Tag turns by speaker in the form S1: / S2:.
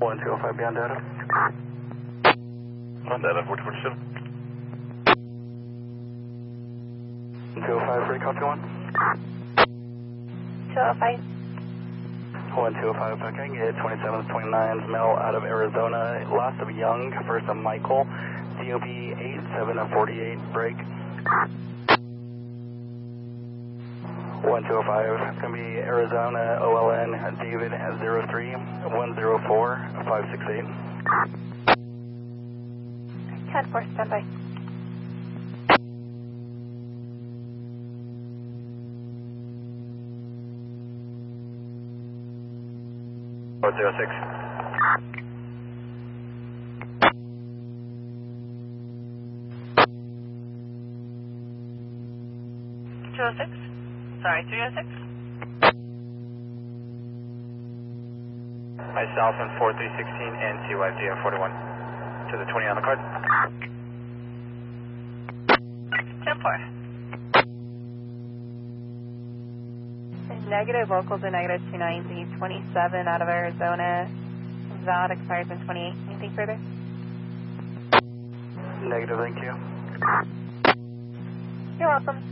S1: 1205 beyond data.
S2: On data, 4047.
S1: 205, free copy 1.
S3: 205.
S1: 1205, okay, I can get 27th, 29th, male out of Arizona, last of Young, first of Michael, DOB 8748, break. 1205, it's going to be Arizona, OLN, David 03-104-568.
S3: 10-4, standby.
S2: Code 06.
S3: Sorry, 306?
S2: Myself and 4316 and CYGM 41 to the 20 on the card.
S3: 10-4. Negative, local to negative 290, 27 out of Arizona. That expires in 28. Anything further?
S1: Negative, thank you.
S3: You're welcome.